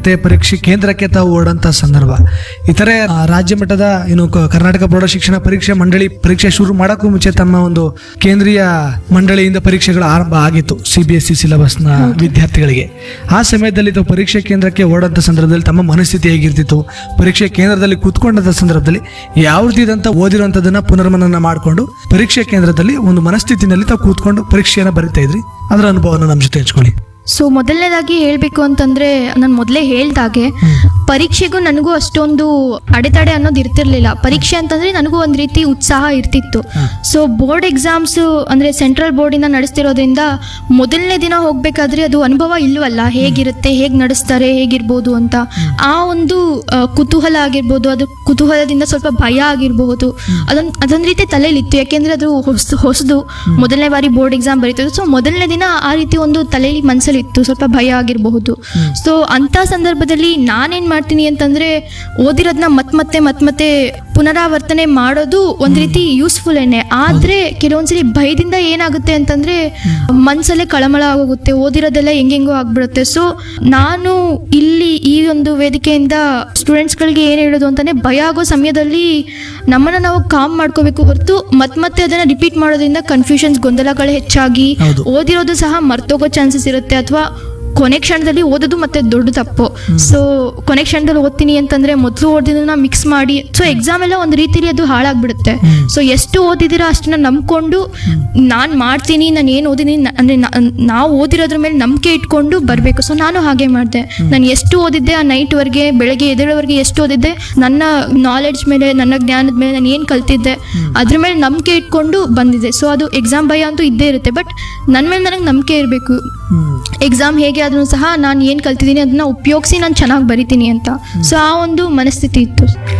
ಮತ್ತೆ ಪರೀಕ್ಷೆ ಕೇಂದ್ರಕ್ಕೆ ತಾವು ಓಡಂತ ಸಂದರ್ಭ, ಇತರೆ ರಾಜ್ಯ ಮಟ್ಟದ ಕರ್ನಾಟಕ ಪ್ರೌಢ ಶಿಕ್ಷಣ ಪರೀಕ್ಷೆ ಮಂಡಳಿ ಪರೀಕ್ಷೆ ಶುರು ಮಾಡೋಕ್ಕೂ ಮುಂಚೆ ತಮ್ಮ ಒಂದು ಕೇಂದ್ರೀಯ ಮಂಡಳಿಯಿಂದ ಪರೀಕ್ಷೆಗಳು ಆರಂಭ ಆಗಿತ್ತು CBSE ಸಿಲೆಬಸ್ನ ವಿದ್ಯಾರ್ಥಿಗಳಿಗೆ. ಆ ಸಮಯದಲ್ಲಿ ತಾವು ಪರೀಕ್ಷೆ ಕೇಂದ್ರಕ್ಕೆ ಓಡಂತ ಸಂದರ್ಭದಲ್ಲಿ ತಮ್ಮ ಮನಸ್ಥಿತಿ ಹೇಗಿರ್ತಿತ್ತು? ಪರೀಕ್ಷೆ ಕೇಂದ್ರದಲ್ಲಿ ಕೂತ್ಕೊಂಡಂತ ಸಂದರ್ಭದಲ್ಲಿ ಯಾವ ರೀತಿಯಾದಂಥ ಓದಿರುವಂಥದ್ದನ್ನ ಪುನರ್ಮನನ ಮಾಡಿಕೊಂಡು ಪರೀಕ್ಷೆ ಕೇಂದ್ರದಲ್ಲಿ ಒಂದು ಮನಸ್ಥಿತಿನಲ್ಲಿ ತಾವು ಕೂತ್ಕೊಂಡು ಪರೀಕ್ಷೆಯನ್ನು ಬರಿತಾ ಇದ್ರಿ, ಅದರ ಅನುಭವನ ನಮ್ಮ ಜೊತೆ ಹಂಚ್ಕೊಳ್ಳಿ. ಸೊ ಮೊದಲನೇದಾಗಿ ಹೇಳಬೇಕು ಅಂತಂದರೆ, ನಾನು ಮೊದಲೇ ಹೇಳ್ದಾಗೆ ಪರೀಕ್ಷೆಗೂ ನನಗೂ ಅಷ್ಟೊಂದು ಅಡೆತಡೆ ಅನ್ನೋದು ಇರ್ತಿರ್ಲಿಲ್ಲ. ಪರೀಕ್ಷೆ ಅಂತಂದರೆ ನನಗೂ ಒಂದು ರೀತಿ ಉತ್ಸಾಹ ಇರ್ತಿತ್ತು. ಸೊ ಬೋರ್ಡ್ ಎಕ್ಸಾಮ್ಸು ಅಂದರೆ ಸೆಂಟ್ರಲ್ ಬೋರ್ಡಿಂದ ನಡೆಸ್ತಿರೋದ್ರಿಂದ ಮೊದಲನೇ ದಿನ ಹೋಗಬೇಕಾದ್ರೆ ಅದು ಅನುಭವ ಇಲ್ಲವಲ್ಲ, ಹೇಗಿರುತ್ತೆ, ಹೇಗೆ ನಡೆಸ್ತಾರೆ, ಹೇಗಿರ್ಬೋದು ಅಂತ ಆ ಒಂದು ಕುತೂಹಲ ಆಗಿರ್ಬೋದು, ಅದು ಕುತೂಹಲದಿಂದ ಸ್ವಲ್ಪ ಭಯ ಆಗಿರಬಹುದು, ಅದೊಂದು ರೀತಿ ತಲೆಯಲ್ಲಿತ್ತು. ಯಾಕೆಂದರೆ ಅದು ಹೊಸದು, ಮೊದಲನೇ ಬಾರಿ ಬೋರ್ಡ್ ಎಕ್ಸಾಮ್ ಬರೀತಿದ್ದು. ಸೊ ಮೊದಲನೇ ದಿನ ಆ ರೀತಿ ಒಂದು ತಲೆಯಲ್ಲಿ ಮನಸ್ಸಲ್ಲಿ ಇತ್ತು, ಸ್ವಲ್ಪ ಭಯ ಆಗಿರಬಹುದು. ಸೊ ಅಂಥ ಸಂದರ್ಭದಲ್ಲಿ ನಾನೇನು ಮಾಡ್ತೀನಿ ಅಂತಂದರೆ, ಓದಿರೋದನ್ನ ಮತ್ತೆ ಪುನರಾವರ್ತನೆ ಮಾಡೋದು ಒಂದು ರೀತಿ ಯೂಸ್ಫುಲ್ ಏನೇ. ಆದರೆ ಕೆಲವೊಂದ್ಸಲಿ ಭಯದಿಂದ ಏನಾಗುತ್ತೆ ಅಂತಂದರೆ ಮನಸ್ಸಲ್ಲೇ ಕಳಮಳ ಆಗೋಗುತ್ತೆ, ಓದಿರೋದೆಲ್ಲ ಹೆಂಗೆಂಗೋ ಆಗ್ಬಿಡುತ್ತೆ. ಸೊ ನಾನು ಇಲ್ಲಿ ಈ ಒಂದು ವೇದಿಕೆಯಿಂದ ಸ್ಟೂಡೆಂಟ್ಸ್ಗಳಿಗೆ ಏನು ಹೇಳೋದು ಅಂತಂದರೆ, ಭಯ ಆಗೋ ಸಮಯದಲ್ಲಿ ನಮ್ಮನ್ನು ನಾವು ಕಾಮ್ ಮಾಡ್ಕೋಬೇಕು ಹೊರತು ಮತ್ತೆ ಅದನ್ನು ರಿಪೀಟ್ ಮಾಡೋದ್ರಿಂದ ಕನ್ಫ್ಯೂಷನ್ಸ್, ಗೊಂದಲಗಳು ಹೆಚ್ಚಾಗಿ ಓದಿರೋದು ಸಹ ಮರ್ತೋಗೋ ಚಾನ್ಸಸ್ ಇರುತ್ತೆ. ಅಥವಾ ಕೊನೆ ಕ್ಷಣದಲ್ಲಿ ಓದೋದು ಮತ್ತೆ ದೊಡ್ಡ ತಪ್ಪು. ಸೊ ಕೊನೆ ಕ್ಷಣದಲ್ಲಿ ಓದ್ತೀನಿ ಅಂತಂದ್ರೆ ಮೊದಲು ಓದಿದ್ದನ್ನ ಮಿಕ್ಸ್ ಮಾಡಿ, ಸೊ ಎಕ್ಸಾಮ್ ಎಲ್ಲ ಒಂದು ರೀತಿಲಿ ಅದು ಹಾಳಾಗ್ಬಿಡುತ್ತೆ. ಸೊ ಎಷ್ಟು ಓದಿದ್ದೀರಾ ಅಷ್ಟನ್ನ ನಂಬ್ಕೊಂಡು ನಾನು ಮಾಡ್ತೀನಿ, ನಾನು ಏನು ಓದಿದ್ದೀನಿ ಅಂದರೆ ನಾವು ಓದಿರೋದ್ರ ಮೇಲೆ ನಂಬಿಕೆ ಇಟ್ಕೊಂಡು ಬರಬೇಕು. ಸೊ ನಾನು ಹಾಗೆ ಮಾಡಿದೆ. ನಾನು ಎಷ್ಟು ಓದಿದ್ದೆ ಆ ನೈಟ್ವರೆಗೆ, ಬೆಳಗ್ಗೆ ಎದ್ದೇಳೋವರೆಗೆ ಎಷ್ಟು ಓದಿದ್ದೆ, ನನ್ನ ನಾಲೆಡ್ಜ್ ಮೇಲೆ, ನನ್ನ ಜ್ಞಾನದ ಮೇಲೆ ನಾನು ಏನು ಕಲ್ತಿದ್ದೆ ಅದ್ರ ಮೇಲೆ ನಂಬಿಕೆ ಇಟ್ಕೊಂಡು ಬಂದಿದೆ. ಸೊ ಅದು ಎಕ್ಸಾಮ್ ಭಯ ಅಂತೂ ಇದ್ದೇ ಇರುತ್ತೆ, ಬಟ್ ನನ್ನ ಮೇಲೆ ನನಗೆ ನಂಬಿಕೆ ಇರಬೇಕು. ಎಕ್ಸಾಮ್ ಹೇಗೆ ಆದ್ರೂ ಸಹ ನಾನು ಏನು ಕಲ್ತಿದ್ದೀನಿ ಅದನ್ನ ಉಪಯೋಗಿಸಿ ನಾನು ಚೆನ್ನಾಗಿ ಬರಿತೀನಿ ಅಂತ. ಸೊ ಆ ಒಂದು ಮನಸ್ಥಿತಿ ಇತ್ತು.